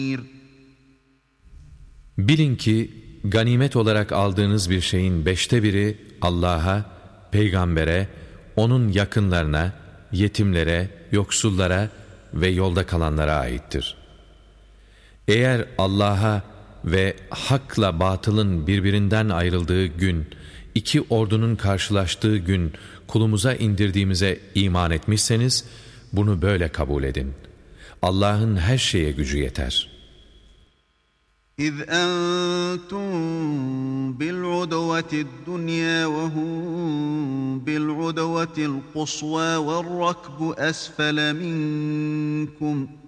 Bilin ki ganimet olarak aldığınız bir şeyin 1/5 Allah'a, peygambere, onun yakınlarına, yetimlere, yoksullara ve yolda kalanlara aittir. Eğer Allah'a ve hakla batılın birbirinden ayrıldığı gün, 2 ordunun karşılaştığı gün kulumuza indirdiğimize iman etmişseniz, bunu böyle kabul edin. Allah'ın her şeye gücü yeter. إذ أنتم بالعدوة الدنيا وهم بالعدوة القصوى والركب أسفل منكم